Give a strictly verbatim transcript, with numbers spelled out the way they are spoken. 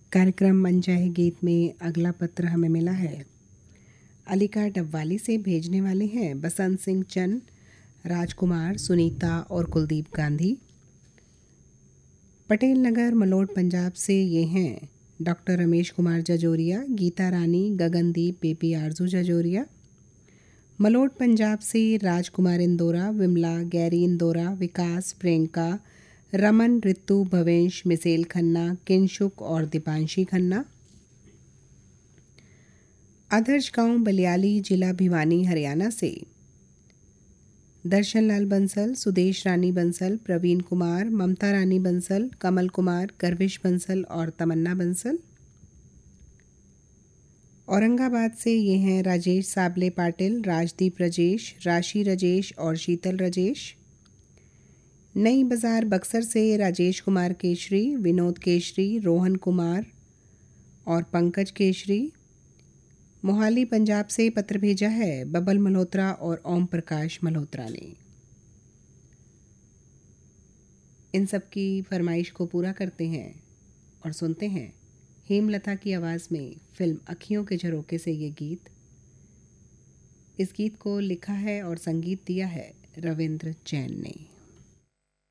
कार्यक्रम मन चाहे गीत में अगला पत्र हमें मिला है अलीका डबवाली से। भेजने वाले हैं बसंत सिंह चंद, राजकुमार, सुनीता और कुलदीप गांधी। पटेल नगर मलोट पंजाब से ये हैं डॉक्टर रमेश कुमार जजोरिया, गीता रानी, गगनदीप, बेबी आरजू जजोरिया। मलोट पंजाब से राजकुमार इंदौरा, विमला, गैरी इंदौरा, विकास, प्रियंका, रमन, रितु, भवेश, मिसेल खन्ना, किंशुक और दीपांशी खन्ना। आदर्श गांव बलियाली, जिला भिवानी, हरियाणा से दर्शन लाल बंसल, सुदेश रानी बंसल, प्रवीण कुमार, ममता रानी बंसल, कमल कुमार, गर्विश बंसल और तमन्ना बंसल। औरंगाबाद से ये हैं राजेश साबले पाटिल, राजदीप राजेश, राशि राजेश और शीतल राजेश। नई बाजार बक्सर से राजेश कुमार केशरी, विनोद केशरी, रोहन कुमार और पंकज केशरी। मोहाली पंजाब से पत्र भेजा है बबल मल्होत्रा और ओम प्रकाश मल्होत्रा ने। इन सब की फरमाइश को पूरा करते हैं और सुनते हैं हेमलता की आवाज़ में फिल्म अखियों के झरोके से ये गीत। इस गीत को लिखा है और संगीत दिया है रविंद्र जैन ने।